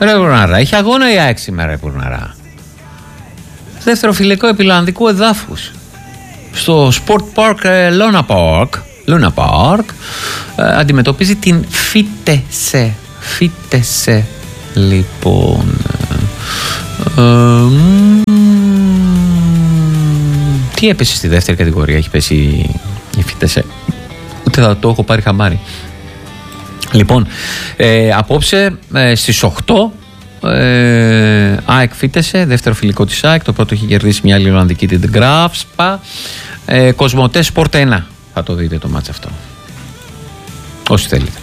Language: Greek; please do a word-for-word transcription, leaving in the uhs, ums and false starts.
Ρε Πουρναρά, έχει αγώνα η ΑΕΚ σήμερα, ρε Πουρναρά. Δεύτερο φιλικό επιλανδικού εδάφους. Στο Sport Park Luna Park, Luna Park ε, αντιμετωπίζει την Φίτεσε. Φίτεσε, λοιπόν. Ε, ε, τι έπεσε στη δεύτερη κατηγορία, έχει πέσει η Φίτεσε. Ούτε θα το έχω πάρει χαμάρι. Λοιπόν, ε, απόψε ε, στις οκτώ ε, ΑΕΚ Φίτεσε, δεύτερο φιλικό της ΑΕΚ. Το πρώτο έχει κερδίσει μια άλλη Ολλανδική, την Γκράφσπα. ε, Κοσμοτέ Sport ένα θα το δείτε το μάτς αυτό, όσοι θέλετε.